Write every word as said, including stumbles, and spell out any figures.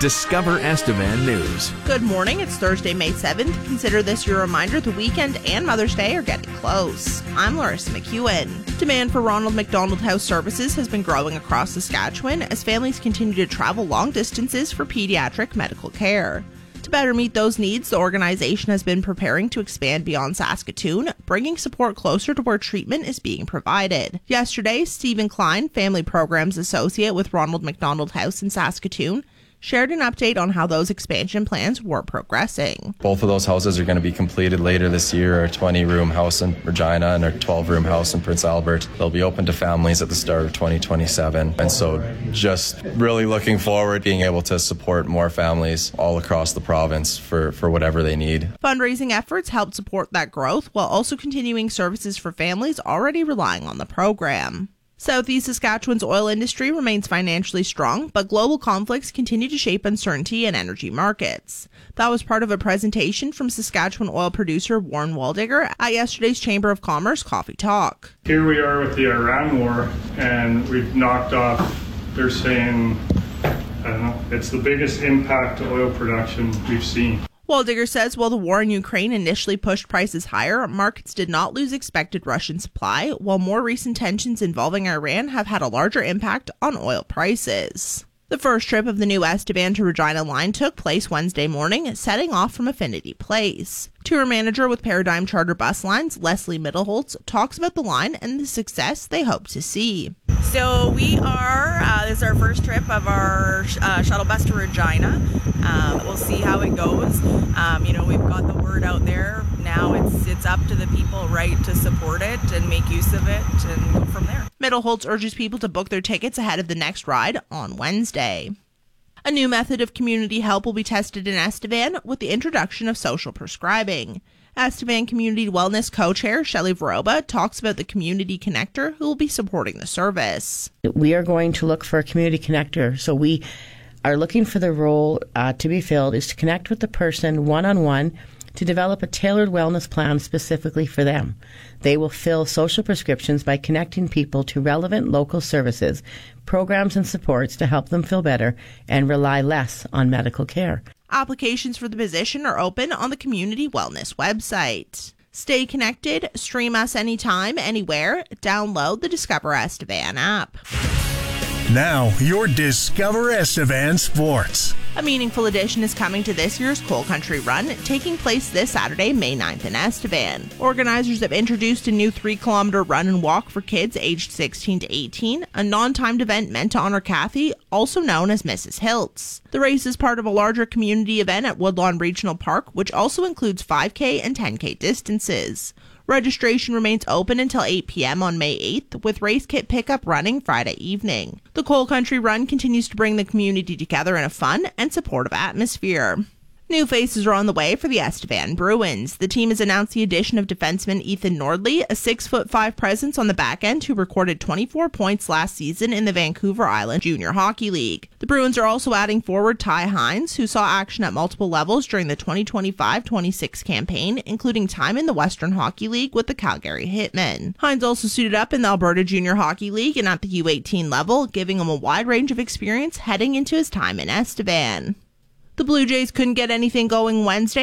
Discover Estevan News. Good morning. It's Thursday, May seventh. Consider this your reminder the weekend and Mother's Day are getting close. I'm Larissa McEwen. Demand for Ronald McDonald House Services has been growing across Saskatchewan as families continue to travel long distances for pediatric medical care. To better meet those needs, the organization has been preparing to expand beyond Saskatoon, bringing support closer to where treatment is being provided. Yesterday, Stephen Klein, Family Programs Associate with Ronald McDonald House in Saskatoon, shared an update on how those expansion plans were progressing. Both of those houses are going to be completed later this year, our twenty-room house in Regina and our twelve-room house in Prince Albert. They'll be open to families at the start of twenty twenty-seven. And so just really looking forward to being able to support more families all across the province for, for whatever they need. Fundraising efforts helped support that growth while also continuing services for families already relying on the program. Southeast Saskatchewan's oil industry remains financially strong, but global conflicts continue to shape uncertainty in energy markets. That was part of a presentation from Saskatchewan oil producer Warren Waldiger at yesterday's Chamber of Commerce Coffee Talk. Here we are with the Iran war, and we've knocked off, they're saying, I don't know, it's the biggest impact to oil production we've seen. Waldiger says while the war in Ukraine initially pushed prices higher, markets did not lose expected Russian supply, while more recent tensions involving Iran have had a larger impact on oil prices. The first trip of the new Estevan to Regina line took place Wednesday morning, setting off from Affinity Place. Tour manager with Paradigm Charter Bus Lines, Leslie Middleholtz, talks about the line and the success they hope to see. So we are, uh, this is our first trip of our uh, shuttle bus to Regina. Um, we'll see how it goes. Um, you know, we've got the word out there. Now it's it's up to the people, right, to support it and make use of it and go from there. Middleholtz urges people to book their tickets ahead of the next ride on Wednesday. A new method of community help will be tested in Estevan with the introduction of social prescribing. Estevan Community Wellness Co-Chair Shelley Varoba talks about the community connector who will be supporting the service. We are going to look for a community connector. So we are looking for the role uh, to be filled is to connect with the person one-on-one to develop a tailored wellness plan specifically for them. They will fill social prescriptions by connecting people to relevant local services, programs and supports to help them feel better and rely less on medical care. Applications for the position are open on the Community Wellness website. Stay connected, stream us anytime, anywhere, download the Discover Estevan app. Now, your Discover Estevan Sports. A meaningful addition is coming to this year's Coal Country Run, taking place this Saturday, May ninth in Estevan. Organizers have introduced a new three-kilometer run and walk for kids aged sixteen to eighteen, a non-timed event meant to honor Kathy, also known as Missus Hiltz. The race is part of a larger community event at Woodlawn Regional Park, which also includes five K and ten K distances. Registration remains open until eight p.m. on May eighth, with race kit pickup running Friday evening. The Coal Country Run continues to bring the community together in a fun and supportive atmosphere. New faces are on the way for the Estevan Bruins. The team has announced the addition of defenseman Ethan Nordley, a six foot five presence on the back end who recorded twenty-four points last season in the Vancouver Island Junior Hockey League. The Bruins are also adding forward Ty Hines, who saw action at multiple levels during the twenty twenty-five twenty-six campaign, including time in the Western Hockey League with the Calgary Hitmen. Hines also suited up in the Alberta Junior Hockey League and at the U eighteen level, giving him a wide range of experience heading into his time in Estevan. The Blue Jays couldn't get anything going Wednesday